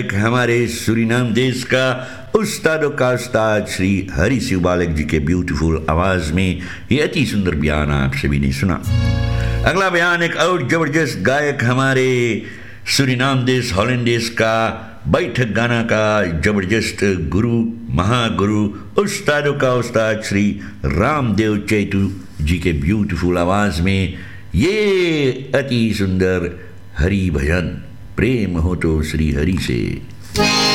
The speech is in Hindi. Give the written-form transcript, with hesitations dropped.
हमारे सूरीनाम देश का उस्तादों का उस्ताद श्री हरि शिव बालक जी के ब्यूटीफुल आवाज में ये अति सुंदर बयान आप सभी ने सुना। अगला बयान एक और जबरदस्त गायक हमारे सूरीनाम देश हॉलैंड देश का बैठक गाना का जबरदस्त गुरु महागुरु उस्तादों का उस्ताद श्री रामदेव चैतू जी के ब्यूटीफुल आवाज में ये अति सुंदर हरि भजन प्रेम हो तो श्री हरि से।